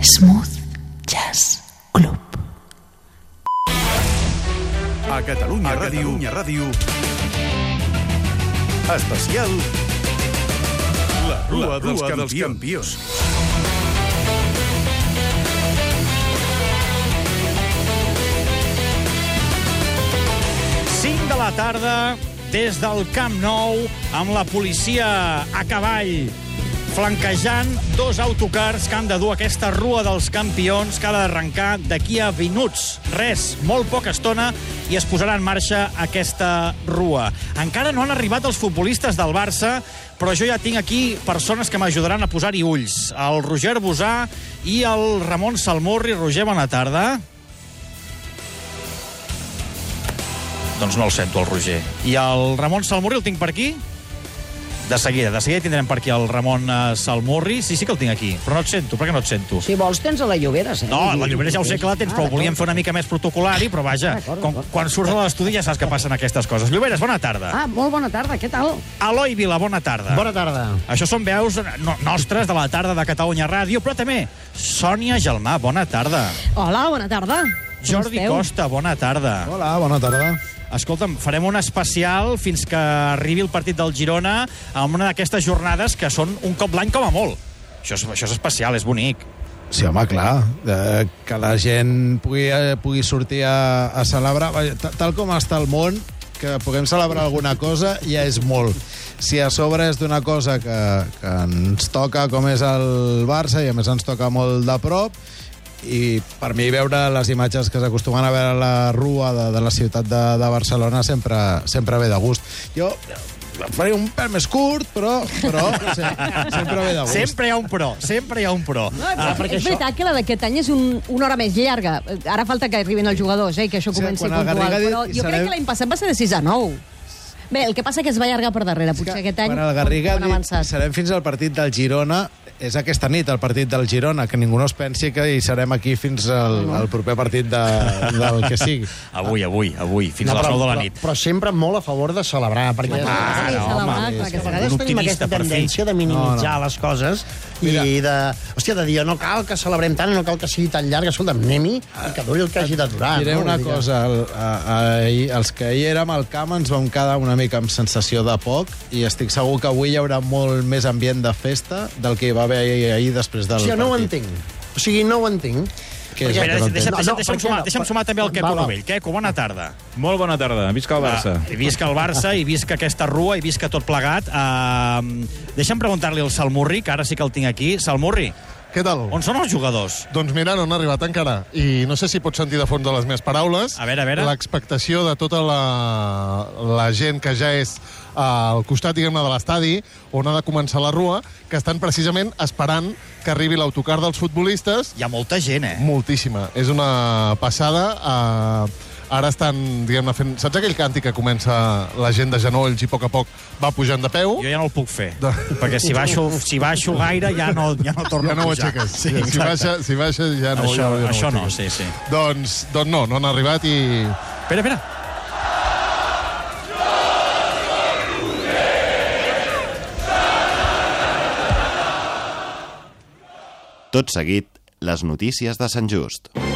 Smooth Jazz Club. A Catalunya Ràdio. Especial La Rua dels Campions. De la tarda, des del Camp Nou, amb la policia a cavall, flanquejant dos autocars que han de dur aquesta Rua dels Campions, que ha d'arrencar d'aquí a minuts. Res, molt poca estona, i es posarà en marxa aquesta Rua. Encara no han arribat els futbolistes del Barça, però jo ja tinc aquí persones que m'ajudaran a posar-hi ulls. El Roger Bosà i el Ramon Salmurri. Roger, bona tarda. Doncs no el sento, el Roger. I el Ramon Salmurri el tinc per aquí? De seguida tindrem per aquí el Ramon Salmurri. Sí que el tinc aquí, però no et sento. Per què no et sento? Si vols, tens a la Lloberes. No, la Lloberes ja ho sé que la tens, però ho volíem fer una mica més protocolari, però vaja, quan surts a l'estudi ja saps que passen aquestes coses. Lloberes, bona tarda. Molt bona tarda, què tal? Eloi Vila, bona tarda. Bona tarda. Això són veus nostres de la tarda de Catalunya Ràdio, però també Sònia Gelmà, bona tarda. Hola, bona tarda. Jordi Costa, bona tarda. Hola, bona tarda. Escolta'm, farem un especial fins que arribi el partit del Girona amb una d'aquestes jornades que són un cop l'any com a molt. Això és especial, és bonic. Sí, home, clar, que la gent pugui sortir a celebrar. Tal com està el món, que puguem celebrar alguna cosa ja és molt. Si a sobre és d'una cosa que ens toca, com és el Barça, i a més ens toca molt de prop, i per mi veure les imatges que s'acostumen a veure a la Rua de la ciutat de Barcelona sempre ve de gust. Jo faré un pèl més curt, però sempre ve de gust. Sempre hi ha un però. És veritat que la d'aquest any és una hora més llarga. Ara falta que arribin els jugadors, que això comenci puntual. Però jo crec que l'any passat va ser de 6 a 9. Bé, el que passa que es va allargar per darrere. Potser aquest any quan el Garriga serem fins al partit del Girona. És aquesta nit, el partit del Girona, que ningú no es pensi que hi serem aquí fins al proper partit del que sigui. Avui, fins a les 9 de la nit. Però sempre molt a favor de celebrar, perquè a vegades tenim aquesta tendència de minimitzar les coses i de dir, no cal que celebrem tant, no cal que sigui tan llarg, escolta'm, anem-hi i que duri el que hagi de durar. Diré una cosa, els que ahir érem al camp ens vam quedar una mica amb sensació de poc i estic segur que avui hi haurà molt més ambient de festa del que hi va haver ahir després del partit. No ho entenc. O sigui, no ho entenc. Deixa'm sumar també el Queco Novell. Queco, bona tarda. Molt bona tarda. Visca el Barça. Visca el Barça i visca aquesta Rua i visca tot plegat. Deixa'm preguntar-li al Salmurri, que ara sí que el tinc aquí. Salmurri, què tal? on són els jugadors? Doncs mira, no han arribat encara. I no sé si pots sentir de fons de les meves paraules. A veure. L'expectació de tota la gent que ja és al costat, diguem-ne, de l'estadi, on ha de començar la Rua, que estan precisament esperant que arribi l'autocar dels futbolistes. Hi ha molta gent, Moltíssima. És una passada. Ara estan, diguem-ne, fent... Saps aquell càntic que comença la gent de genolls i a poc va pujant de peu? Jo ja no el puc fer, perquè si baixo gaire ja no torno a pujar. Ja no ho aixeques. Sí, si baixa ja no... Això no, sí. Doncs no han arribat i... Espera. Tot seguit, les notícies de Sant Just.